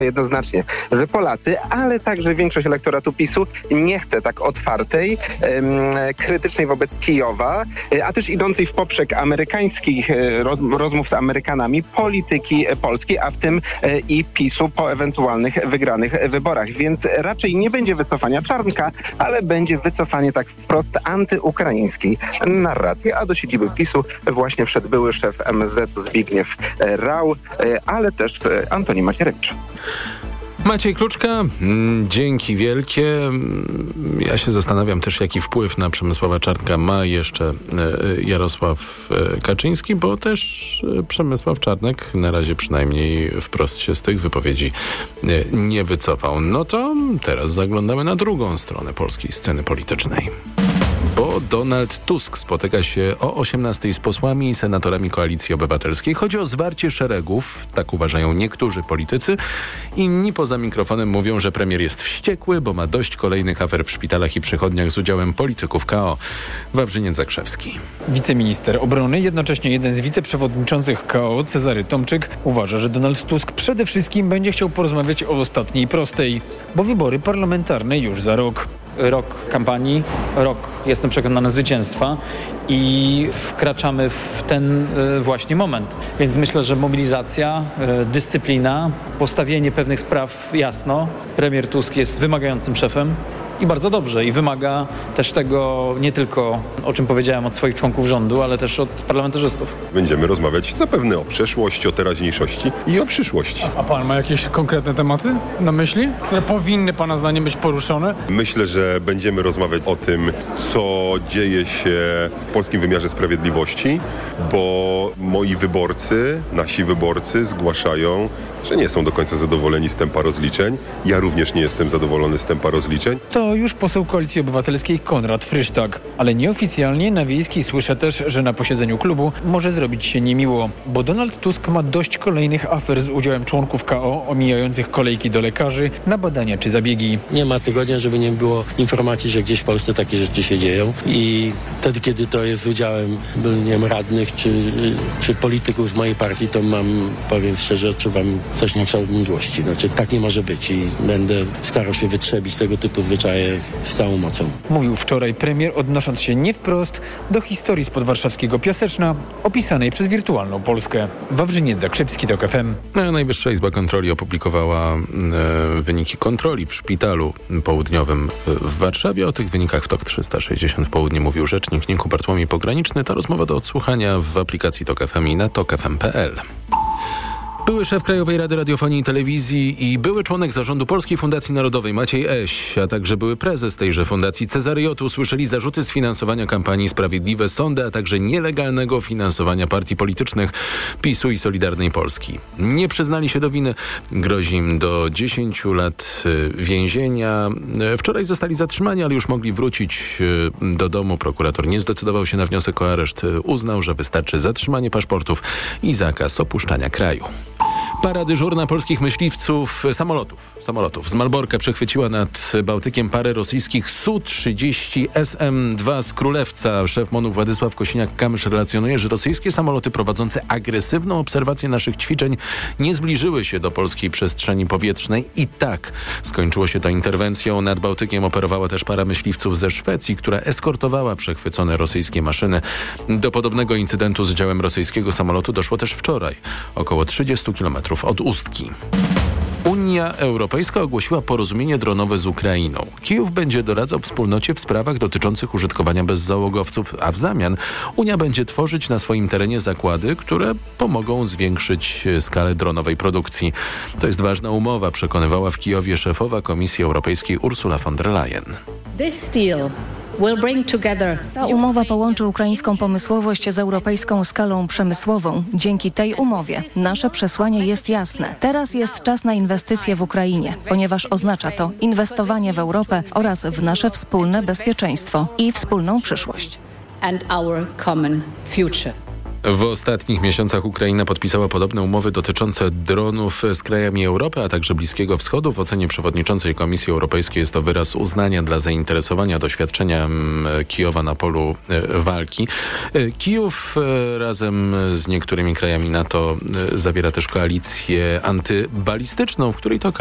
jednoznacznie, że Polacy, ale także większość elektoratu PiS-u nie chce tak otwartej, krytycznej wobec Kijowa, a też idącej w poprzek amerykańskich rozmów z Amerykanami polityki polskiej, a w tym i PiS-u po ewentualnych wygranych wyborach. Więc raczej nie będzie wycofania Czarnka, ale będzie wycofanie tak wprost antyukraińskiej narracji, a do siedziby PiS-u właśnie wszedł były szef MSZ-u Zbigniew Rau, ale też Antoni Macierewicz. Maciej Kluczka, dzięki wielkie. Ja się zastanawiam też, jaki wpływ na Przemysława Czarnka ma jeszcze Jarosław Kaczyński, bo też Przemysław Czarnek na razie przynajmniej wprost się z tych wypowiedzi nie wycofał. No to teraz zaglądamy na drugą stronę polskiej sceny politycznej. Bo Donald Tusk spotyka się o 18:00 z posłami i senatorami Koalicji Obywatelskiej. Chodzi o zwarcie szeregów, tak uważają niektórzy politycy. Inni poza mikrofonem mówią, że premier jest wściekły, bo ma dość kolejnych afer w szpitalach i przychodniach z udziałem polityków KO. Wawrzyniec Zakrzewski. Wiceminister obrony, jednocześnie jeden z wiceprzewodniczących KO, Cezary Tomczyk, uważa, że Donald Tusk przede wszystkim będzie chciał porozmawiać o ostatniej prostej, bo wybory parlamentarne już za rok. Rok kampanii, rok, jestem przekonany, zwycięstwa i wkraczamy w ten właśnie moment. Więc myślę, że mobilizacja, dyscyplina, postawienie pewnych spraw jasno. Premier Tusk jest wymagającym szefem i bardzo dobrze. I wymaga też tego nie tylko, o czym powiedziałem, od swoich członków rządu, ale też od parlamentarzystów. Będziemy rozmawiać zapewne o przeszłości, o teraźniejszości i o przyszłości. A pan ma jakieś konkretne tematy na myśli, które powinny pana zdaniem być poruszone? Myślę, że będziemy rozmawiać o tym, co dzieje się w polskim wymiarze sprawiedliwości, bo moi wyborcy, nasi wyborcy zgłaszają, że nie są do końca zadowoleni z tempa rozliczeń. Ja również nie jestem zadowolony z tempa rozliczeń. To już poseł Koalicji Obywatelskiej Konrad Frysztak. Ale nieoficjalnie na Wiejskiej słyszę też, że na posiedzeniu klubu może zrobić się niemiło, bo Donald Tusk ma dość kolejnych afer z udziałem członków KO omijających kolejki do lekarzy na badania czy zabiegi. Nie ma tygodnia, żeby nie było informacji, że gdzieś w Polsce takie rzeczy się dzieją i wtedy, kiedy to jest z udziałem, nie wiem, radnych czy polityków z mojej partii, to powiem szczerze, odczuwam coś na kształt mdłości. Znaczy, tak nie może być i będę starał się wytrzebić tego typu zwyczaje z całą mocą. Mówił wczoraj premier, odnosząc się nie wprost do historii z podwarszawskiego Piaseczna, opisanej przez Wirtualną Polskę. Wawrzyniec Zakrzewski, TOK FM. Najwyższa Izba Kontroli opublikowała wyniki kontroli w szpitalu południowym w Warszawie. O tych wynikach w TOK 360 w południe mówił rzecznik NIK-u Bartłomiej Pograniczny. Ta rozmowa do odsłuchania w aplikacji TOK FM i na tokfm.pl. Były szef Krajowej Rady Radiofonii i Telewizji i były członek zarządu Polskiej Fundacji Narodowej Maciej Eś, a także były prezes tejże fundacji Cezary J. usłyszeli zarzuty sfinansowania kampanii Sprawiedliwe Sądy, a także nielegalnego finansowania partii politycznych PiS-u i Solidarnej Polski. Nie przyznali się do winy, grozi im do 10 lat więzienia. Wczoraj zostali zatrzymani, ale już mogli wrócić do domu. Prokurator nie zdecydował się na wniosek o areszt. Uznał, że wystarczy zatrzymanie paszportów i zakaz opuszczania kraju. Para dyżurna polskich myśliwców samolotów z Malborka przechwyciła nad Bałtykiem parę rosyjskich Su-30 SM-2 z Królewca. Szef MON-u Władysław Kosiniak-Kamysz relacjonuje, że rosyjskie samoloty prowadzące agresywną obserwację naszych ćwiczeń nie zbliżyły się do polskiej przestrzeni powietrznej i tak skończyło się to interwencją. Nad Bałtykiem operowała też para myśliwców ze Szwecji, która eskortowała przechwycone rosyjskie maszyny. Do podobnego incydentu z działem rosyjskiego samolotu doszło też wczoraj, około 30 km od Ustki. Unia Europejska ogłosiła porozumienie dronowe z Ukrainą. Kijów będzie doradzał wspólnocie w sprawach dotyczących użytkowania bezzałogowców, a w zamian Unia będzie tworzyć na swoim terenie zakłady, które pomogą zwiększyć skalę dronowej produkcji. To jest ważna umowa, przekonywała w Kijowie szefowa Komisji Europejskiej Ursula von der Leyen. Ta umowa połączy ukraińską pomysłowość z europejską skalą przemysłową. Dzięki tej umowie nasze przesłanie jest jasne. Teraz jest czas na inwestycje w Ukrainie, ponieważ oznacza to inwestowanie w Europę oraz w nasze wspólne bezpieczeństwo i wspólną przyszłość. W ostatnich miesiącach Ukraina podpisała podobne umowy dotyczące dronów z krajami Europy, a także Bliskiego Wschodu. W ocenie przewodniczącej Komisji Europejskiej jest to wyraz uznania dla zainteresowania doświadczeniem Kijowa na polu walki. Kijów razem z niektórymi krajami NATO zawiera też koalicję antybalistyczną, w której to